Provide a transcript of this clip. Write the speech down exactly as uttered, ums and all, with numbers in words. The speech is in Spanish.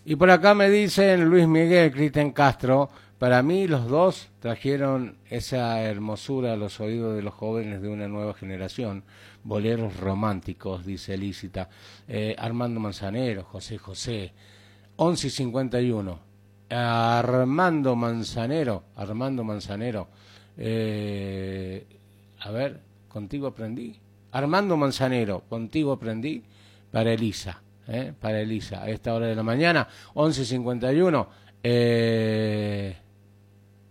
Y por acá me dicen Luis Miguel, Cristian Castro, para mí los dos trajeron esa hermosura a los oídos de los jóvenes de una nueva generación. Boleros románticos, dice Lícita. Eh, Armando Manzanero, José José. once y cincuenta y uno. Armando Manzanero, Armando Manzanero. Eh, a ver, contigo aprendí. Armando Manzanero, contigo aprendí para Elisa. ¿eh? Para Elisa, a esta hora de la mañana, once y cincuenta y uno. Eh,